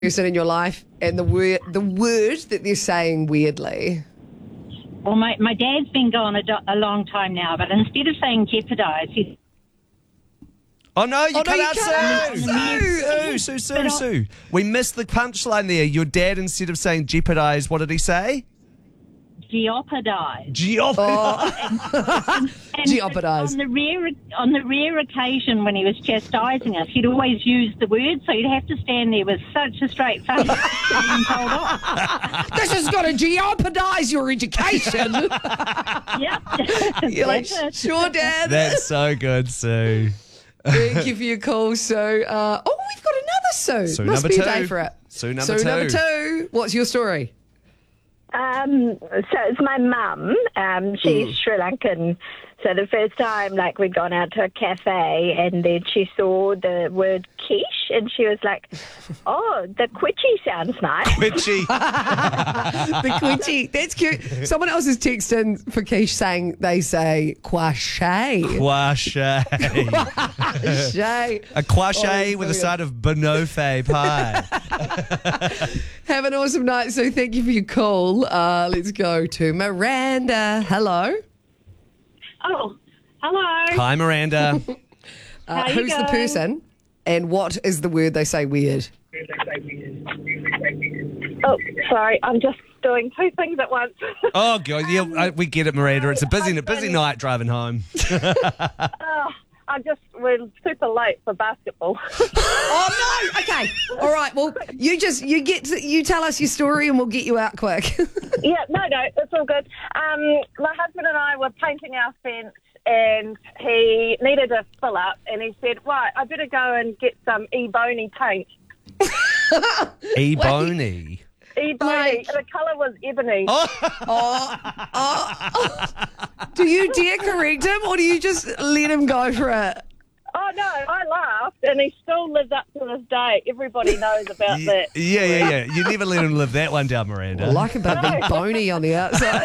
person in your life and the word that they're saying weirdly? Well, my dad's been gone a long time now, but instead of saying jeopardise, he's... Oh, no, you cut out Sue. Sue. We missed the punchline there. Your dad, instead of saying jeopardise, what did he say? Jeopardise. Jeopardise. On the rare occasion when he was chastising us, he'd always use the word, so you'd have to stand there with such a straight face being told off. This has got to jeopardise your education. Yep. You're like, That's it. sure, Dad. That's so good, Sue. Thank you for your call, Sue. We've got another Sue. Sue Must number be two. a day for it. Sue number two. What's your story? So it's my mum. She's Sri Lankan. So the first time, we'd gone out to a cafe and then she saw the word quiche and she was like, oh, the quitchy sounds nice. Quitchy. The quitchy. That's cute. Someone else has texted in for quiche saying they say quache. Quache. Quache. A quache Oh, with a brilliant. side of banoffee pie. Have an awesome night, Sue. Thank you for your call. Let's go to Miranda. Hello. Oh, hello. Hi, Miranda. How you Who's the going? person and what is the word they say weird? Oh, sorry, I'm just doing two things at once. Oh, God. Yeah, we get it, Miranda. It's a busy night driving home. We're super late for basketball. Oh no! Okay, all right. Well, you tell us your story and we'll get you out quick. Yeah, no, it's all good. My husband and I were painting our fence and he needed a fill up and he said, right, I better go and get some Ebony paint. Ebony. Ebony, the colour was ebony. Do you dare correct him or do you just let him go for it? Oh, no, I laughed and he still lives up to this day. Everybody knows about that. Yeah. You never let him live that one down, Miranda. I like about being bony on the outside.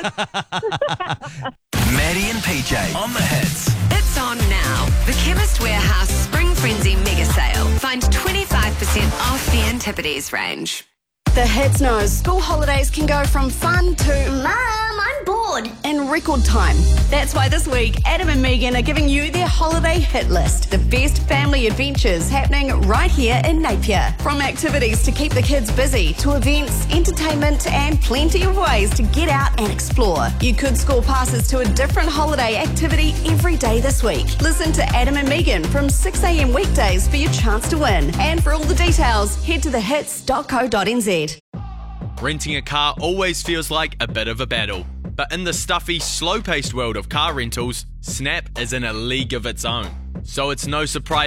Maddie and PJ on the hits. It's on now. The Chemist Warehouse Spring Frenzy Mega Sale. Find 25% off the Antipodes range. The Hits knows school holidays can go from fun to Mum, I'm bored. in record time. That's why this week, Adam and Megan are giving you their holiday hit list. The best family adventures happening right here in Napier. From activities to keep the kids busy, to events, entertainment, and plenty of ways to get out and explore. You could score passes to a different holiday activity every day this week. Listen to Adam and Megan from 6 a.m. weekdays for your chance to win. And for all the details, head to thehits.co.nz. Renting a car always feels like a bit of a battle. But in the stuffy, slow-paced world of car rentals, Snap is in a league of its own. So it's no surprise